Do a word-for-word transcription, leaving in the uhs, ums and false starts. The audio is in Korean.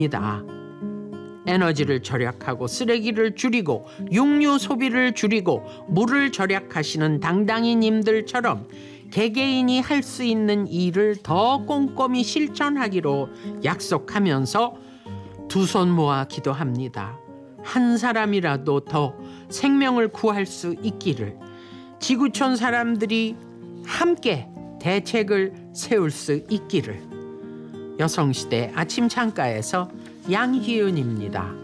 에너지를 절약하고 쓰레기를 줄이고 육류 소비를 줄이고 물을 절약하시는 당당히님들처럼 개개인이 할 수 있는 일을 더 꼼꼼히 실천하기로 약속하면서 두 손 모아 기도합니다. 한 사람이라도 더 생명을 구할 수 있기를, 지구촌 사람들이 함께 대책을 세울 수 있기를. 여성시대 아침 창가에서 양희은입니다.